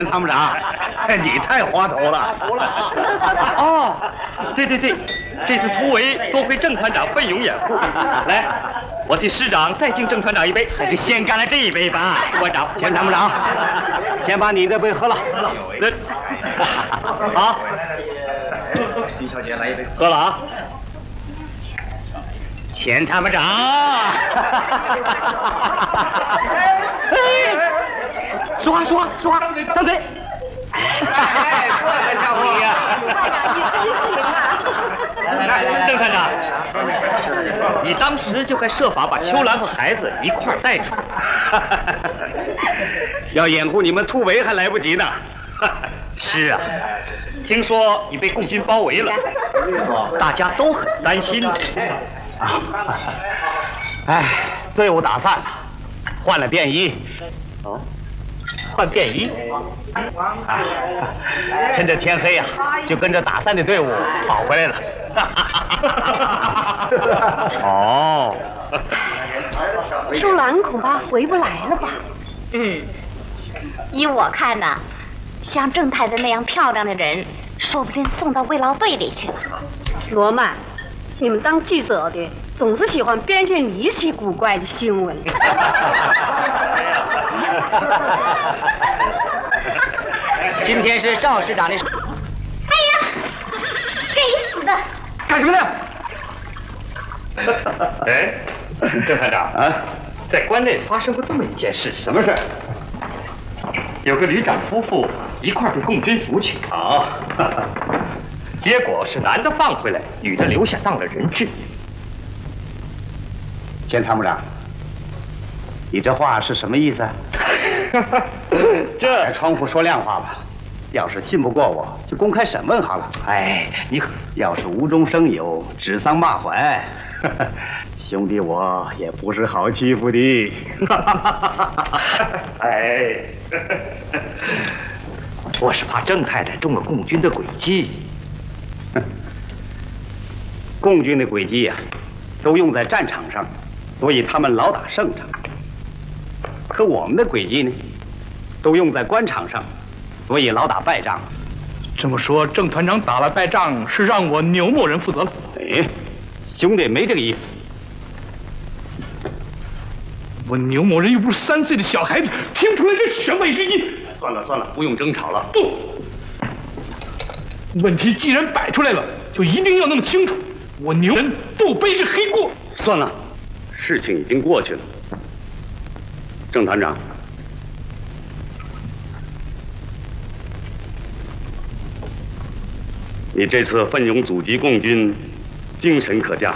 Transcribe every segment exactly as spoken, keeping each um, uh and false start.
参谋长，你太滑头了。 哦，对对对，这次突围多亏郑团长奋勇掩护。来，我替师长再敬郑团长一杯。 还是先干了这一杯吧。 团长， 钱参谋长，先把你的杯喝了。 那好， 李小姐来一杯， 喝了啊。 钱参谋长， 说说说，张嘴。 哎，这可叫不一样。 你真行啊！ 郑团长，你当时就该设法把秋兰和孩子一块儿带出来。 要掩护你们突围还来不及呢。 是啊，听说你被共军包围了，大家都很担心。 哎，队伍打散了，换了便衣。 哦，换便衣。 啊，趁着天黑呀、啊，就跟着打散的队伍跑回来了。 哦， 秋兰恐怕回不来了吧？ 嗯，依我看呢，像郑太太那样漂亮的人，说不定送到慰劳队里去了。 罗曼，你们当记者的总是喜欢编些离奇古怪的新闻。 今天是赵师长的。 哎呀，该死的！ 干什么呢？ 哎，郑团长啊， 在关内发生过这么一件事情。 什么事？ 有个旅长夫妇一块儿被共军俘取， 好， 结果是男的放回来，女的留下当了人质。 钱参谋长，你这话是什么意思啊？ 这开窗户说亮话吧。要是信不过我，就公开审问好了。 哎，你要是无中生有、指桑骂槐，兄弟我也不是好欺负的。 哎，我是怕郑太太中了共军的诡计。 共军的诡计呀、啊，都用在战场上，所以他们老打胜仗。可我们的诡计呢，都用在官场上，所以老打败仗。 这么说，郑团长打了败仗是让我牛某人负责了？ 哎，兄弟没这个意思。 我牛某人又不是三岁的小孩子，听不出来这是什么之意？ 算了算了，不用争吵了。 不，问题既然摆出来了，就一定要弄清楚。我牛人不背这黑锅。 算了，事情已经过去了。郑团长，你这次奋勇阻击共军，精神可嘉。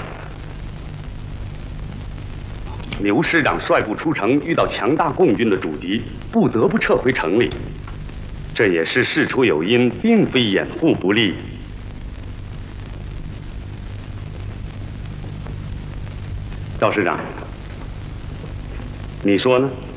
牛师长率部出城，遇到强大共军的阻击，不得不撤回城里。这也是事出有因，并非掩护不力。赵师长，你说呢？